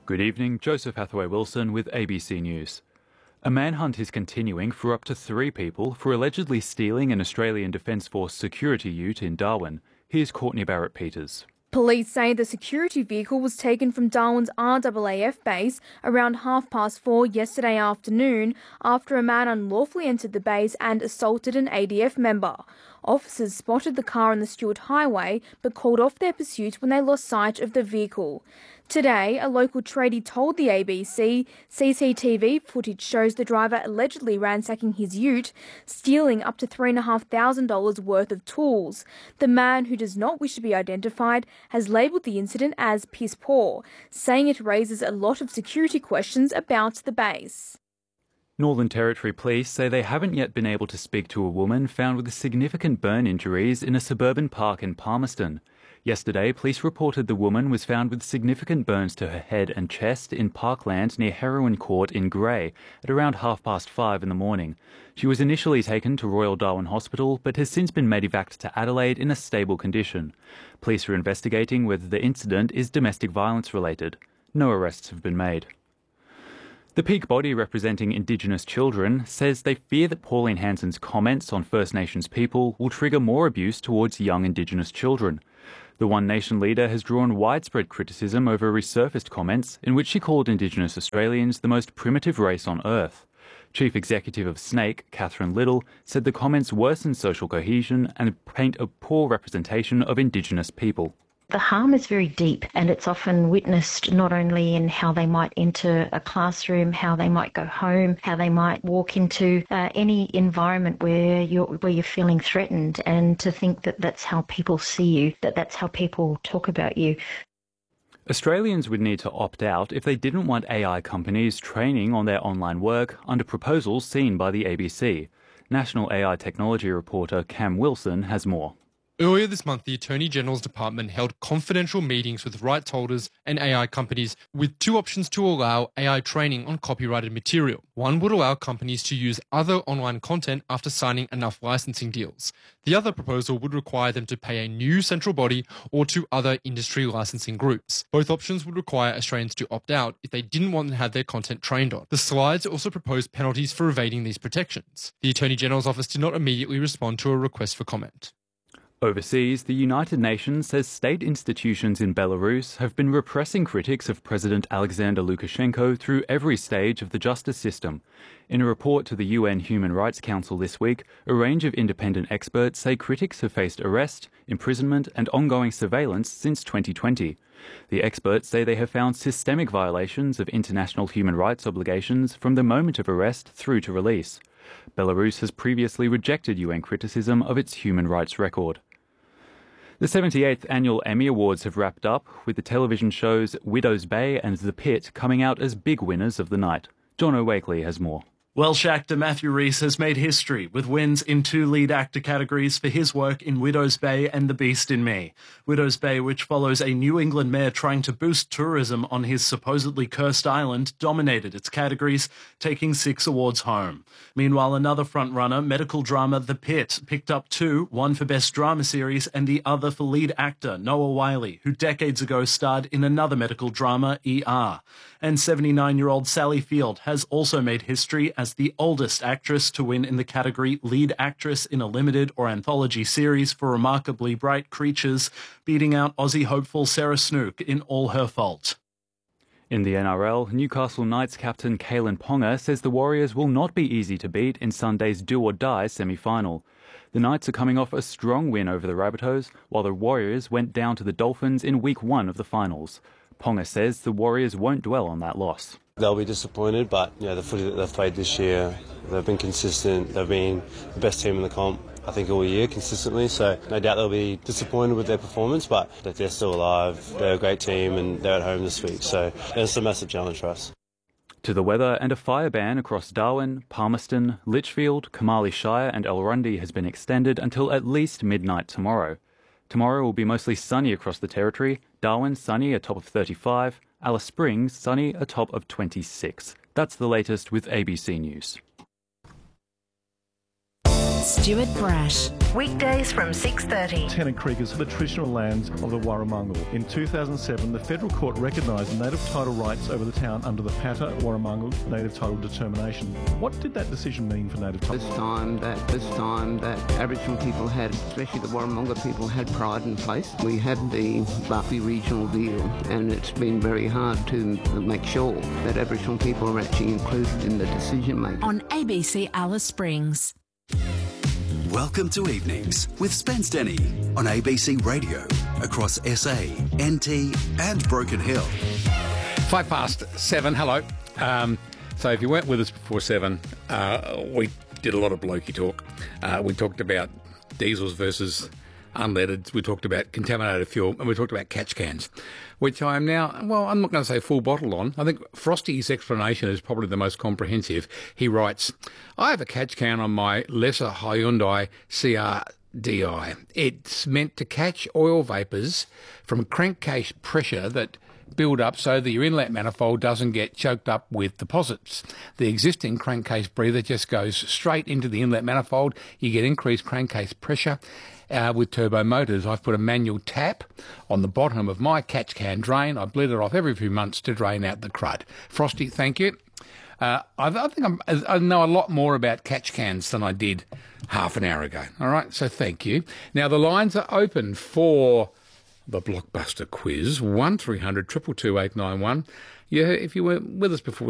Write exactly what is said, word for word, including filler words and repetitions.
Good evening, Joseph Hathaway Wilson with A B C News. A manhunt is continuing for up to three people for allegedly stealing an Australian Defence Force security ute in Darwin. Here's Courtney Barrett-Peters. Police say the security vehicle was taken from Darwin's R A A F base around half past four yesterday afternoon after a man unlawfully entered the base and assaulted an A D F member. Officers spotted the car on the Stewart Highway but called off their pursuit when they lost sight of the vehicle. Today, a local tradie told the A B C C C T V footage shows the driver allegedly ransacking his ute, stealing up to three thousand five hundred dollars worth of tools. The man, who does not wish to be identified, has labelled the incident as piss poor, saying it raises a lot of security questions about the base. Northern Territory Police say they haven't yet been able to speak to a woman found with significant burn injuries in a suburban park in Palmerston. Yesterday, police reported the woman was found with significant burns to her head and chest in parkland near Heroin Court in Grey at around half past five in the morning. She was initially taken to Royal Darwin Hospital but has since been medevaced to Adelaide in a stable condition. Police are investigating whether the incident is domestic violence related. No arrests have been made. The peak body representing Indigenous children says they fear that Pauline Hanson's comments on First Nations people will trigger more abuse towards young Indigenous children. The One Nation leader has drawn widespread criticism over resurfaced comments in which she called Indigenous Australians the most primitive race on earth. Chief Executive of SNAICC, Catherine Little, said the comments worsen social cohesion and paint a poor representation of Indigenous people. The harm is very deep, and it's often witnessed not only in how they might enter a classroom, how they might go home, how they might walk into uh, any environment where you're where you're feeling threatened, and to think that that's how people see you, that that's how people talk about you. Australians would need to opt out if they didn't want A I companies training on their online work under proposals seen by the A B C. National A I technology reporter Cam Wilson has more. Earlier this month, the Attorney General's Department held confidential meetings with rights holders and A I companies with two options to allow A I training on copyrighted material. One would allow companies to use other online content after signing enough licensing deals. The other proposal would require them to pay a new central body or to other industry licensing groups. Both options would require Australians to opt out if they didn't want to have their content trained on. The slides also proposed penalties for evading these protections. The Attorney General's office did not immediately respond to a request for comment. Overseas, the United Nations says state institutions in Belarus have been repressing critics of President Alexander Lukashenko through every stage of the justice system. In a report to the U N Human Rights Council this week, a range of independent experts say critics have faced arrest, imprisonment and ongoing surveillance since twenty twenty. The experts say they have found systemic violations of international human rights obligations from the moment of arrest through to release. Belarus has previously rejected U N criticism of its human rights record. The seventy-eighth Annual Emmy Awards have wrapped up, with the television shows Widow's Bay and The Pit coming out as big winners of the night. Jono Wakely has more. Welsh actor Matthew Rhys has made history with wins in two lead actor categories for his work in Widow's Bay and The Beast in Me. Widow's Bay, which follows a New England mayor trying to boost tourism on his supposedly cursed island, dominated its categories, taking six awards home. Meanwhile, another frontrunner, medical drama The Pit, picked up two, one for Best Drama Series and the other for lead actor Noah Wyle, who decades ago starred in another medical drama, E R. And seventy-nine-year-old Sally Field has also made history as the oldest actress to win in the category Lead Actress in a Limited or Anthology Series for Remarkably Bright Creatures, beating out Aussie hopeful Sarah Snook in All Her Fault. In the N R L, Newcastle Knights captain Kalen Ponga says the Warriors will not be easy to beat in Sunday's do-or-die semi-final. The Knights are coming off a strong win over the Rabbitohs, while the Warriors went down to the Dolphins in week one of the finals. Ponga says the Warriors won't dwell on that loss. They'll be disappointed, but you know, the footy that they've played this year, they've been consistent. They've been the best team in the comp, I think, all year consistently. So no doubt they'll be disappointed with their performance, but they're still alive. They're a great team and they're at home this week. So it's a massive challenge for us. To the weather, and a fire ban across Darwin, Palmerston, Litchfield, Kamali Shire and Elrundi has been extended until at least midnight tomorrow. Tomorrow will be mostly sunny across the territory. Darwin sunny, a top of thirty-five. Alice Springs sunny, a top of twenty-six. That's the latest with A B C News. Stuart Brash. Weekdays from six thirty. Tennant Creek is the traditional lands of the Warramungal. In two thousand seven, the federal court recognised native title rights over the town under the Pata Warramungal Native Title Determination. What did that decision mean for native title? This time that this time that Aboriginal people had, especially the Warramunga people, had pride in place. We had the Buffy regional deal, and it's been very hard to make sure that Aboriginal people are actually included in the decision making. On A B C Alice Springs. Welcome to Evenings with Spence Denny on A B C Radio across S A, N T and Broken Hill. Five past seven, hello. Um, so if you weren't with us before seven, uh, we did a lot of blokey talk. Uh, we talked about diesels versus unleaded, we talked about contaminated fuel, and we talked about catch cans, which I am now, well, I'm not going to say full bottle on. I think Frosty's explanation is probably the most comprehensive. He writes, I have a catch can on my lesser Hyundai C R D I. It's meant to catch oil vapours from crankcase pressure that build up so that your inlet manifold doesn't get choked up with deposits. The existing crankcase breather just goes straight into the inlet manifold. You get increased crankcase pressure. Uh, with turbo motors, I've put a manual tap on the bottom of my catch can drain. I bleed it off every few months to drain out the crud. Frosty, thank you. Uh, I, I think I'm, I know a lot more about catch cans than I did half an hour ago. All right, so thank you. Now, the lines are open for the Blockbuster quiz, one three hundred two two two eight nine one. Yeah, if you were with us before